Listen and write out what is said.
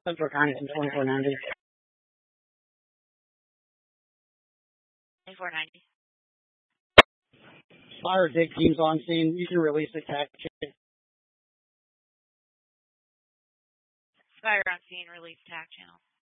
Central Connection 2490. 2490. Fire dig teams on scene. You can release the tac. Fire on scene, release TAC channel.